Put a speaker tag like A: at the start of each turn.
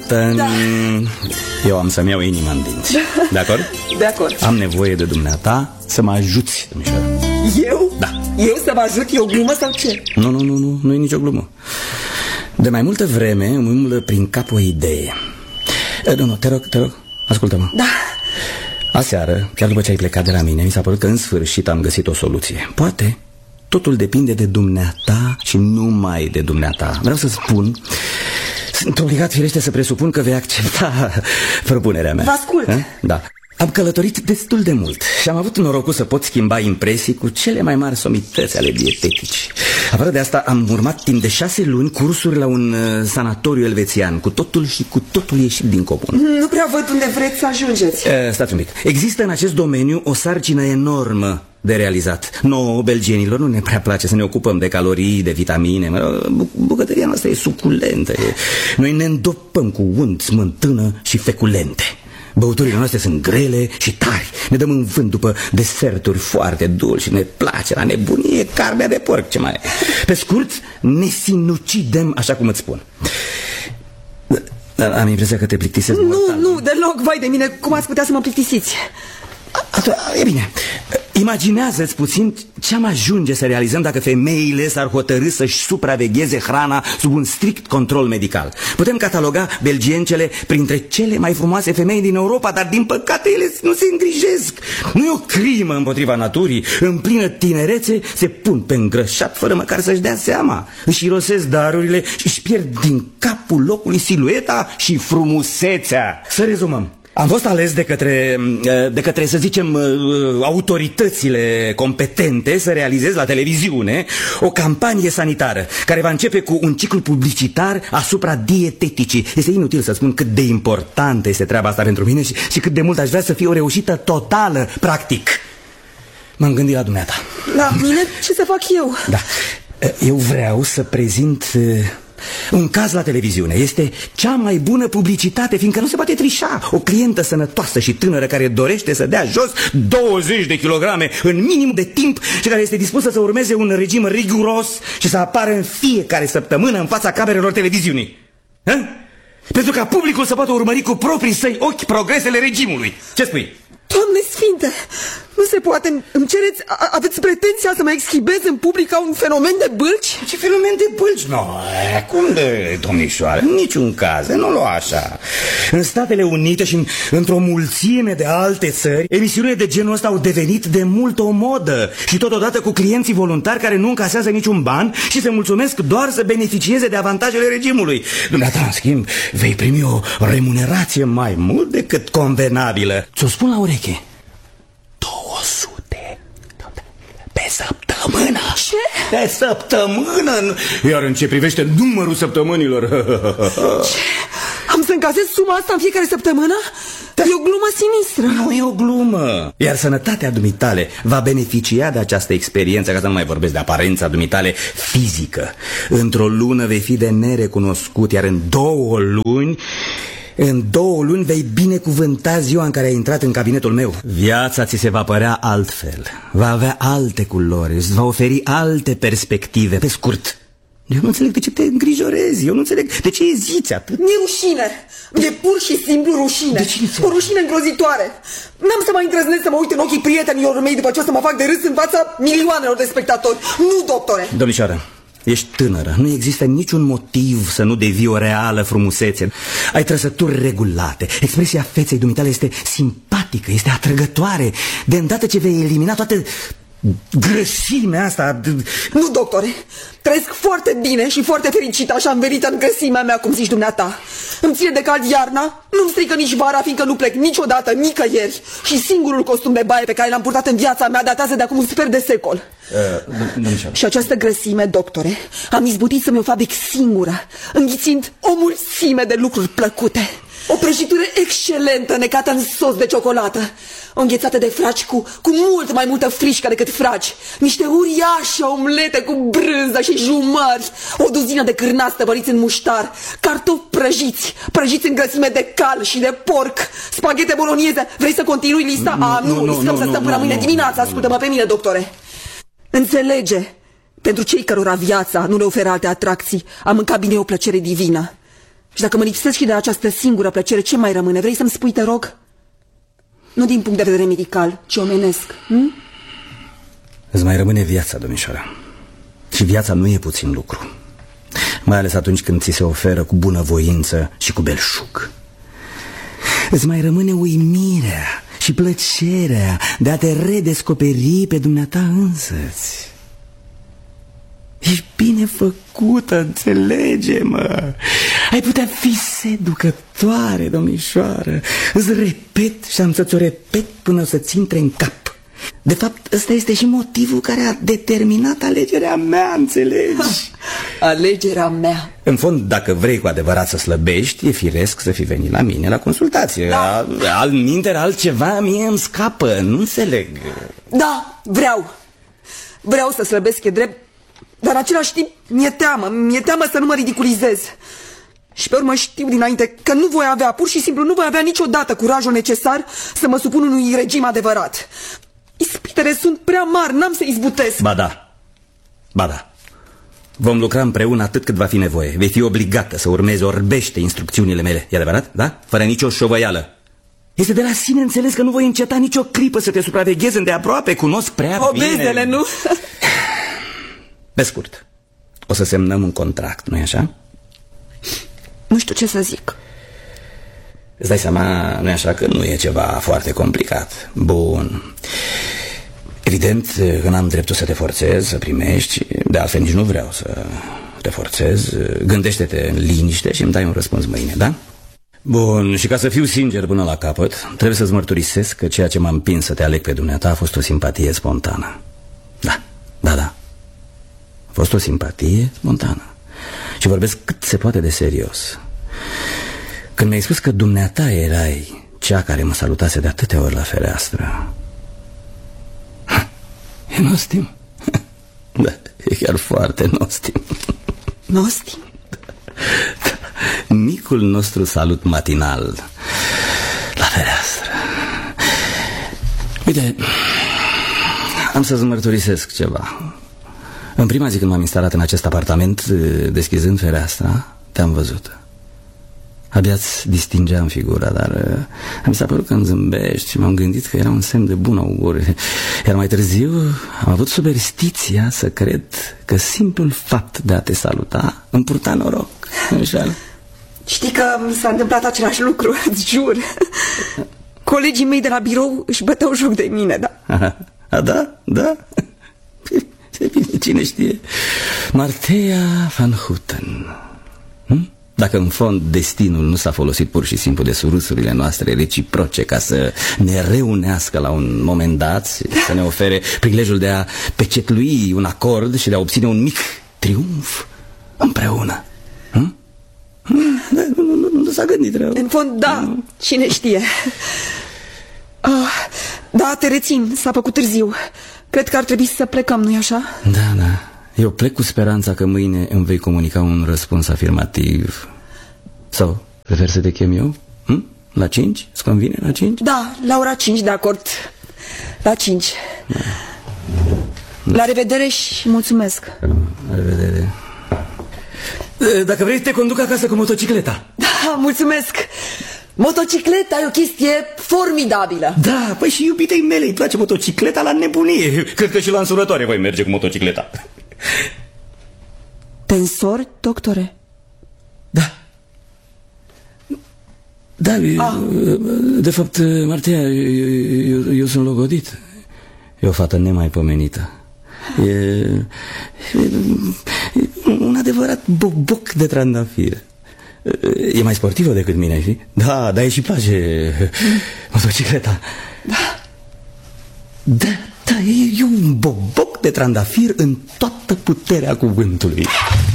A: Deocamdată eu am să-mi iau inima în dinți. De acord?
B: De acord.
A: Am nevoie de dumneata să mă ajuți, domnișoară.
B: Eu?
A: Da.
B: Eu să vă ajut? E o glumă sau ce?
A: Nu e nicio glumă. De mai multă vreme îmi umblă prin cap o idee. Nu, te rog, ascultă-mă.
B: Da.
A: Aseară, chiar după ce ai plecat de la mine, mi s-a părut că în sfârșit am găsit o soluție. Poate totul depinde de dumneata și numai de dumneata. Vreau să spun, sunt obligat firește să presupun că vei accepta propunerea mea.
B: Vă ascult.
A: Da. Am călătorit destul de mult și am avut norocul să pot schimba impresii cu cele mai mari somități ale dieteticii. Afară de asta, am urmat timp de 6 luni cursuri la un sanatoriu elvețian, cu totul și cu totul ieșit din comun.
B: Nu prea văd unde vreți să ajungeți.
A: Stați un pic. Există în acest domeniu o sarcină enormă de realizat. Nouă, belgienilor, nu ne prea place să ne ocupăm de calorii, de vitamine. Bucătăria noastră e suculentă. Noi ne îndopăm cu unt, smântână și feculente. Băuturile noastre sunt grele și tari. Ne dăm în vânt după deserturi foarte dulci și ne place la nebunie carnea de porc, ce mai e. Pe scurt, ne sinucidem, așa cum îți spun. Am impresia că te plictisesc mortal.
B: Nu, deloc, vai de mine, cum ați putea să mă plictisiți?
A: E bine, imaginează-ți puțin ce am ajunge să realizăm dacă femeile s-ar hotărî să-și supravegheze hrana sub un strict control medical. Putem cataloga belgiencele printre cele mai frumoase femei din Europa, dar din păcate ele nu se îngrijesc. Nu e o crimă împotriva naturii. În plină tinerețe se pun pe îngrășat fără măcar să-și dea seama. Își irosesc darurile și își pierd din capul locului silueta și frumusețea. Să rezumăm. Am fost ales de către, să zicem, autoritățile competente să realizez la televiziune o campanie sanitară care va începe cu un ciclu publicitar asupra dieteticii. Este inutil să spun cât de importantă este treaba asta pentru mine și cât de mult aș vrea să fie o reușită totală, practic. M-am gândit la dumneata.
B: La mine? Ce să fac eu?
A: Da, eu vreau să prezint un caz la televiziune. Este cea mai bună publicitate, fiindcă nu se poate trișa. O clientă sănătoasă și tânără care dorește să dea jos 20 de kilograme în minim de timp și care este dispusă să urmeze un regim riguros și să apară în fiecare săptămână în fața camerelor televiziunii. Pentru ca publicul să poată urmări cu proprii săi ochi progresele regimului. Ce spui?
B: Doamne sfinte, nu se poate. Îmi cereți, aveți pretenția să mă exhibez în public ca un fenomen de bâlci?
A: Ce fenomen de bâlci? Cum de, domnișoară? În niciun caz, nu lua așa. În Statele Unite și într-o mulțime de alte țări, emisiunile de genul ăsta au devenit de mult o modă. Și totodată cu clienții voluntari care nu încasează niciun ban și se mulțumesc doar să beneficieze de avantajele regimului. Dumneata, în schimb, vei primi o remunerație mai mult decât convenabilă. Ți-o spun la ureche. 200 pe săptămână.
B: Ce?
A: Pe săptămână. Iar în ce privește numărul săptămânilor,
B: ce? Am să încasez suma asta în fiecare săptămână? Da. E o glumă sinistră.
A: Nu e o glumă. Iar sănătatea dumitale va beneficia de această experiență, ca să nu mai vorbesc de aparența dumitale fizică. Într-o lună vei fi de nerecunoscut, iar în 2 luni vei binecuvânta ziua în care ai intrat în cabinetul meu. Viața ți se va părea altfel. Va avea alte culori, îți va oferi alte perspective. Pe scurt, eu nu înțeleg de ce te îngrijorezi. Eu nu înțeleg de ce eziți atât.
B: Mi-e rușine. E pur și simplu rușine. O rușine îngrozitoare. N-am să mai îndrăznesc să mă uit în ochii prietenilor mei după ce o să mă fac de râs în fața milioanelor de spectatori. Nu, doctore.
A: Domnișoară, ești tânără, nu există niciun motiv să nu devii o reală frumusețe. Ai trăsături regulate, expresia feței dumitale este simpatică, este atrăgătoare. De îndată ce vei elimina toată grăsimea asta...
B: Nu, doctore, trăiesc foarte bine și foarte fericită așa învelită în grăsimea mea, cum zici dumneata. Îmi ține de cald iarna, nu-mi strică nici vara, fiindcă nu plec niciodată, nicăieri. Și singurul costum de baie pe care l-am purtat în viața mea datează de acum un sfert de secol. Și această grăsime, doctore, am izbutit să mi-o fabric singură, înghițind o mulțime de lucruri plăcute. O prăjitură excelentă necată în sos de ciocolată, o înghețată de fraci cu mult mai multă frișcă decât fraci, niște uriașe omlete cu brânză și jumări, o duzină de cârnați tăvăliți în muștar, cartofi prăjiți în grăsime de cal și de porc, spaghete bolognese. Vrei să continui lista? Nu, riscăm să stăm până mâine dimineață. Ascultă-mă pe mine, doctore. Înțelege, pentru cei cărora viața nu le oferă alte atracții, am în cabine o plăcere divină. Și dacă mă lipsesc și de această singură plăcere, ce mai rămâne? Vrei să-mi spui, te rog? Nu din punct de vedere medical, ci omenesc.
A: Îți mai rămâne viața, domnișoară. Și viața nu e puțin lucru. Mai ales atunci când ți se oferă cu bunăvoință și cu belșug. Îți mai rămâne uimirea și plăcerea de a te redescoperi pe dumneata însăți. Ești bine făcută, înțelege-mă. Ai putea fi seducătoare, domnișoară. Îți repet și am să-ți o repet până o să-ți intre în cap. De fapt, ăsta este și motivul care a determinat alegerea mea, înțelegi?
B: Alegerea mea.
A: În fond, dacă vrei cu adevărat să slăbești, e firesc să fi venit la mine la consultație. Da. Altminteri, altceva mie îmi scapă, nu înțeleg.
B: Da, vreau să slăbesc, e drept. Dar în același timp mi-e teamă să nu mă ridiculizez. Și pe urmă știu dinainte că nu voi avea, pur și simplu nu voi avea niciodată curajul necesar să mă supun unui regim adevărat. Ispitele sunt prea mari, n-am să izbutesc.
A: Ba da. Vom lucra împreună atât cât va fi nevoie. Vei fi obligată să urmezi orbește instrucțiunile mele. E adevărat? Da? Fără nicio șovăială. Este de la sine înțeles că nu voi înceta nicio clipă să te supraveghez îndeaproape. Cunosc prea bine.
B: Obezele, nu?
A: Pe scurt, o să semnăm un contract, nu-i așa?
B: Nu știu ce să zic.
A: Îți dai seama, nu-i așa, că nu e ceva foarte complicat. Bun. Evident că n-am dreptul să te forțez să primești. De altfel nici nu vreau să te forțez. Gândește-te în liniște și îmi dai un răspuns mâine, da? Bun, și ca să fiu sincer până la capăt, trebuie să-ți mărturisesc că ceea ce m-a împins să te aleg pe dumneata a fost o simpatie spontană. Da. A fost o simpatie spontană. Și vorbesc cât se poate de serios. Când mi-ai spus că dumneata erai cea care mă salutase de atâtea ori la fereastră, e nostim. Da, e chiar foarte nostim.
B: Nostim?
A: Da. Micul nostru salut matinal la fereastră. Uite, am să-ți mărturisesc ceva. În prima zi când m-am instalat în acest apartament, deschizând fereastra, te-am văzut. Abia-ți distingeam figura, dar mi s-a părut că îmi zâmbești și m-am gândit că era un semn de bun augur. Iar mai târziu am avut superstiția să cred că simplul fapt de a te saluta îmi purta noroc.
B: Știi că mi s-a întâmplat același lucru, îți jur. Colegii mei de la birou își băteau joc de mine, da?
A: Da? Cine știe? Marthea van Houten. Dacă în fond destinul nu s-a folosit pur și simplu de surâsurile noastre reciproce ca să ne reunească la un moment dat, să ne ofere prilejul de a pecetlui un acord și de a obține un mic triumf împreună. Nu s-a gândit rău.
B: În fond, da, cine știe. Da, te rețin, s-a făcut târziu. Cred că ar trebui să plecăm, nu-i așa?
A: Da. Eu plec cu speranța că mâine îmi vei comunica un răspuns afirmativ. Sau preferi să te chem eu? La 5? Îți convine la 5?
B: Da, la ora 5, de acord. La 5. Da. La revedere și mulțumesc.
A: La revedere. Dacă vrei, te conduc acasă cu motocicleta.
B: Da, mulțumesc. Motocicleta e o chestie formidabilă.
A: Da, păi și iubitei mele îi place motocicleta la nebunie. Cred că și la însurătoare voi merge cu motocicleta.
B: Te însori, doctore?
A: Da, de fapt, Marthea, eu sunt logodit. E o fată nemaipomenită. E un adevărat boboc de trandafir. E mai sportivă decât mine, știi? Da, dar îi și place motocicleta. Da, e un boboc de trandafir în toată puterea cuvântului.